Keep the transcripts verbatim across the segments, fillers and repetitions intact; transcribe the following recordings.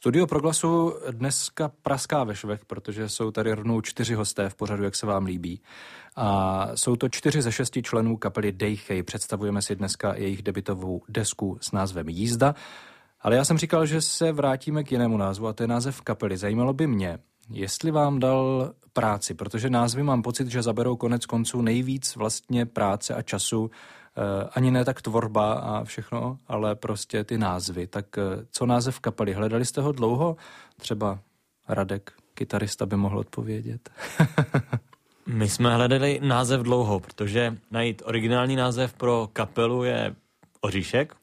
Studio Proglasu dneska praská ve švech, protože jsou tady rovnou čtyři hosté v pořadu, jak se vám líbí. A jsou to čtyři ze šesti členů kapely Dejchej. Představujeme si dneska jejich debutovou desku s názvem Jízda. Ale já jsem říkal, že se vrátíme k jinému názvu, a to je název kapely. Zajímalo by mě, jestli vám dal práci, protože názvy mám pocit, že zaberou konec konců nejvíc vlastně práce a času, eh, ani ne tak tvorba a všechno, ale prostě ty názvy. Tak eh, co název kapely? Hledali jste ho dlouho? Třeba Radek, kytarista, by mohl odpovědět. My jsme hledali název dlouho, protože najít originální název pro kapelu je Oříšek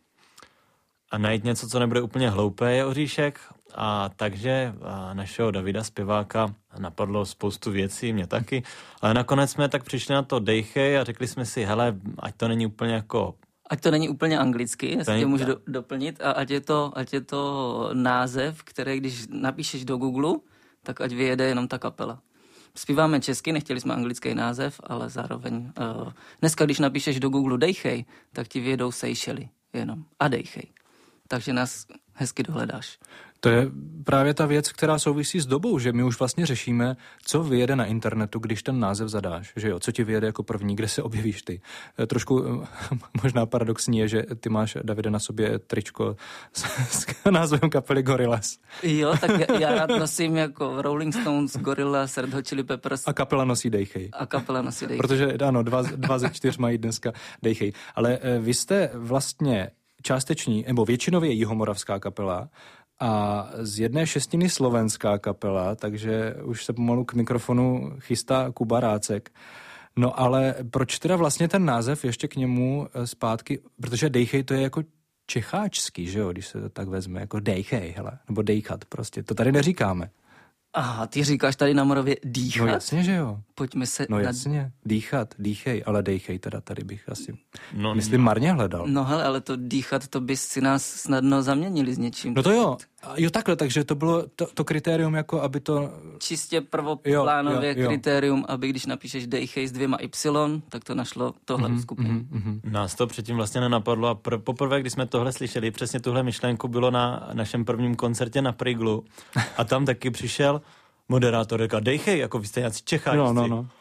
a najít něco, co nebude úplně hloupé, je Oříšek. A takže a našeho Davida zpěváka napadlo spoustu věcí, mě taky, ale nakonec jsme tak přišli na to Dejchej a řekli jsme si, hele, ať to není úplně jako... Ať to není úplně anglicky, jestli tě můžu ta... do, doplnit, a ať je, to, ať je to název, který když napíšeš do Google, tak ať vyjede jenom ta kapela. Zpíváme česky, nechtěli jsme anglický název, ale zároveň... Uh, dneska, když napíšeš do Google Dejchej, tak ti vyjedou Seychely jenom a Dejchej. Takže nás hezky dohledáš. To je právě ta věc, která souvisí s dobou, že my už vlastně řešíme, co vyjede na internetu, když ten název zadáš, že jo, co ti vyjede jako první, kde se objevíš ty. Trošku možná paradoxní je, že ty máš, Davide, na sobě tričko s, s názvem kapely Gorillaz. Jo, tak já, já rád nosím jako Rolling Stones, Gorillaz, Red Hot Chili Peppers. A kapela nosí Dejchej. A kapela nosí Dejchej. Protože ano, dva, dva ze čtyř mají dneska Dejchej. Ale vy jste vlastně částeční, nebo většinově jihomoravská kapela, a z jedné šestiny slovenská kapela, takže už se pomalu k mikrofonu chystá Kuba Rácek. No ale proč teda vlastně ten název ještě k němu zpátky, protože Dejchej to je jako čecháčský, že jo, když se to tak vezme, jako Dejchej, hele, nebo Dejchat prostě, to tady neříkáme. Aha, ty říkáš tady na Moravě dýchat? No jasně, že jo. Pojďme se... No nad... jasně, dýchat, dýchej, ale Dejchej teda tady bych asi, no, myslím, marně hledal. No hele, ale to dýchat, to bys si nás snadno zaměnili s něčím. No to jo, jo takhle, takže to bylo to, to kritérium, jako aby to... Čistě prvoplánově jo, jo, jo. kritérium, aby když napíšeš Dejchej s dvěma Y, tak to našlo tohle mm-hmm, skupinu. Mm-hmm. Nás to předtím vlastně nenapadlo a pr- poprvé, když jsme tohle slyšeli, přesně tuhle myšlenku bylo na našem prvním koncertě na Priglu a tam taky přišel moderátor, říká, Dejchej, jako vy jste nějací Čecháčci. No, no, no.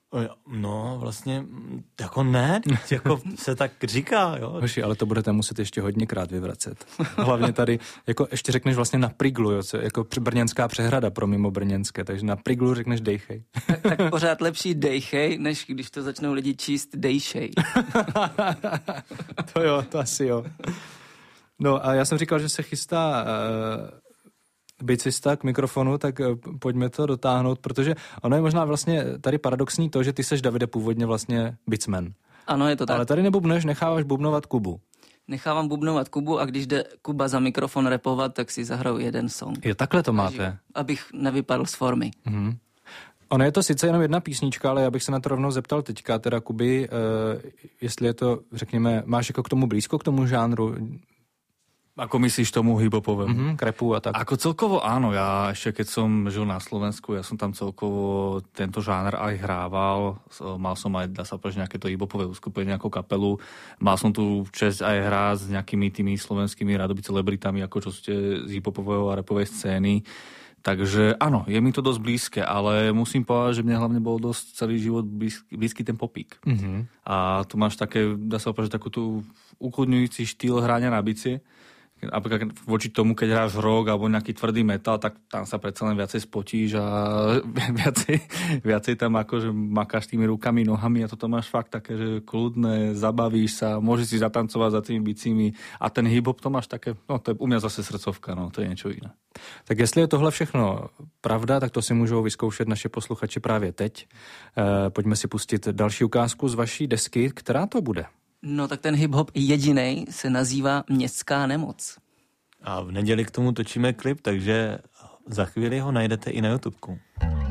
No, vlastně, jako ne, jako se tak říká, jo. Hoši, ale to budete muset ještě hodněkrát vyvracet. Hlavně tady, jako ještě řekneš vlastně na Priglu, jo, co, jako brněnská přehrada pro mimo brněnské, takže na Priglu řekneš Dejchej. Tak, tak pořád lepší Dejchej, než když to začnou lidi číst Dejšej. To jo, to asi jo. No a já jsem říkal, že se chystá... Uh, bicista k mikrofonu, tak pojďme to dotáhnout, protože ono je možná vlastně tady paradoxní to, že ty seš, Davide, původně vlastně bicman. Ano, je to tak. Ale tady nebubneš, necháváš bubnovat Kubu. Nechávám bubnovat Kubu a když jde Kuba za mikrofon repovat, tak si zahraju jeden song. Jo, takhle to máte. Abych nevypadl z formy. Mhm. Ono je to sice jenom jedna písnička, ale já bych se na to rovnou zeptal teďka, teda Kuby, uh, jestli je to, řekněme, máš jako k tomu blízko, k tomu žánru? Ako myslíš tomu hip-hopovému? Mm-hmm, krepu a tak. Ako celkovo áno, ja ešte keď som žil na Slovensku, ja som tam celkovo tento žáner aj hrával, mal som aj, dá sa povedať, nejaké to hip-hopové uskupenie, nejakú kapelu, mal som tu česť aj hrať s nejakými tými slovenskými radoby celebritami, ako čo ste z hip-hopového a rapovej scény. Takže áno, je mi to dosť blízke, ale musím povedať, že mne hlavne bol dosť celý život blízky, blízky ten popík. Mm-hmm. A tu máš také, dá sa povedať, takú tú ukludňujúci štýl hrania na bicie. A voči tomu, keď hráš rock alebo nejaký tvrdý metal, tak tam sa predsa len viacej spotíš a viacej, viacej tam akože makáš tými rukami, nohami a toto máš fakt také, že kľudné, zabavíš sa, môžeš si zatancovať za tými bicími a ten hip-hop to máš také, no to je u mňa zase srdcovka, no to je niečo iné. Tak jestli je tohle všechno pravda, tak to si můžou vyzkoušet naše posluchači právě teď. E, pojďme si pustit další ukázku z vaší desky, která to bude? No tak ten hip-hop jedinej se nazývá Městská nemoc. A v neděli k tomu točíme klip, takže za chvíli ho najdete i na YouTubeku.